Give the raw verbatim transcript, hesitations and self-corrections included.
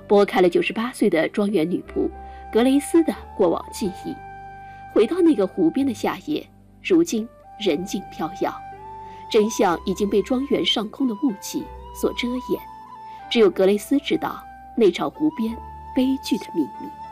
拨开了九十八岁的庄园女仆格雷斯的过往记忆，回到那个湖边的夏夜，如今人静飘摇，真相已经被庄园上空的雾气所遮掩，只有格雷斯知道那场湖边悲剧的秘密。